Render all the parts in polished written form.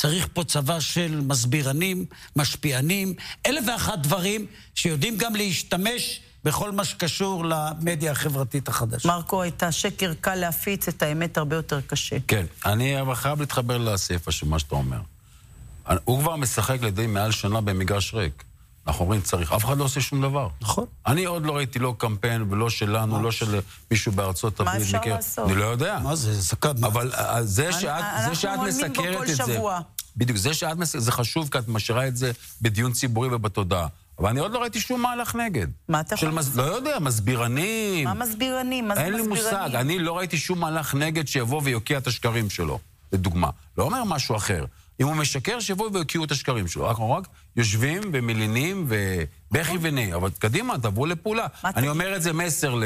צריך פה צבא של מסבירנים, משפיענים, 1,001 דברים שיודעים גם להשתמש בכל מה שקשור למדיה החברתית החדשה. מרקו, הייתה שקר קל להפיץ, את האמת הרבה יותר קשה. כן, אני חייב להתחבר לספר של מה שאתה אומר. הוא כבר משחק לידי מעל שנה במגרש ריק. אנחנו אומרים, צריך, אף אחד לא עושה שום דבר. נכון. אני עוד לא ראיתי לא קמפיין ולא שלנו, לא של מישהו בארצות הברית. מה אפשר לעשות? אני לא יודע. מה זה? אבל זה שאת מסקרת את זה, בדיוק, זה חשוב, כי את משאירה את זה בדיון ציבורי ובתודעה. אבל אני עוד לא ראיתי שום מהלך נגד. מה אתה יכול לעשות? לא יודע, מסבירנים. מה מסבירנים? מה זה מסבירנים? אין לי מושג, אני לא ראיתי שום מהלך נגד שיבוא ויוקיע את השקרים שלו. לדוגמה, לא אומר משהו אחר. אם הוא משקר, שיבואו ויוקיעו את השקרים שלו. אנחנו רק יושבים ומלינים ובכי וני. אבל קדימה, תבואו לפעולה. אני אומר את זה מסר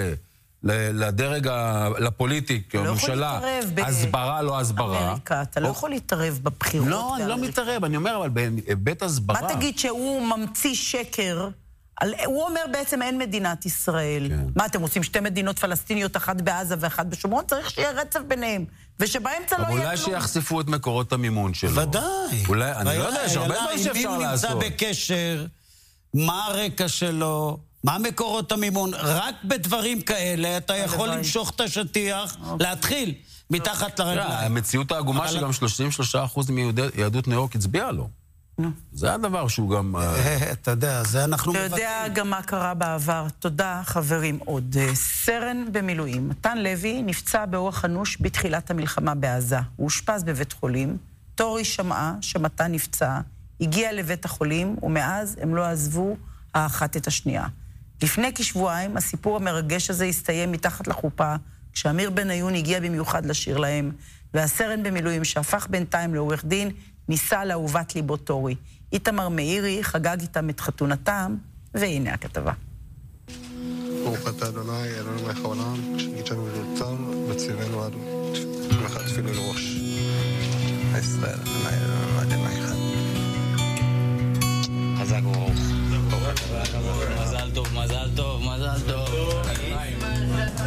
לדרג, לפוליטיק, הממשלה. הסברה, לא הסברה. אמריקה, אתה לא יכול להתערב בבחירות. לא, אני לא מתערב. אני אומר, אבל בבית הסברה... מה תגיד שהוא ממציא שקר? הוא אומר בעצם אין מדינת ישראל. מה, אתם רוצים שתי מדינות פלסטיניות, אחת בעזה ואחת בשומרון? צריך שיהיה רצף ביניהם. ושבאמצע לא יהיה כלום. אולי שיחשפו את מקורות המימון שלו. ודאי. אולי, אני לא יודע, יש הרבה דברים שאפשר לעשות. אם הוא נמצא בקשר, מה הרקע שלו, מה מקורות המימון, רק בדברים כאלה אתה יכול למשוך את השטיח, להתחיל מתחת לרגליים. המציאות העגומה שגם 33% מיהדות ניו יורק הצביעה לו. זה הדבר שהוא גם... אתה יודע, זה אנחנו... אתה יודע גם מה קרה בעבר. תודה, חברים. עוד סרן במילואים. מתן לוי נפצע באורח אנוש בתחילת המלחמה בעזה. הוא אושפז בבית חולים. תורי שמעה שמתן נפצע, הגיע לבית החולים, ומאז הם לא עזבו האחת את השנייה. לפני כשבועיים הסיפור המרגש הזה הסתיים מתחת לחופה, כשאמיר בניון הגיע במיוחד לשיר להם, והסרן במילואים שהפך בינתיים לעורך דין, ניסה לאהובת ליבו תורי. איתמר מאירי חגג איתם את חתונתם, והנה הכתבה. ברוך אתה אדוני, אלוהינו מלך העולם, כשגידנו ורצון, בצירנו עד ואחד תפילו לראש. ישראל, אדוני, אלוהינו אדוני אחד. חזק וברוך. מזל טוב, מזל טוב, מזל טוב.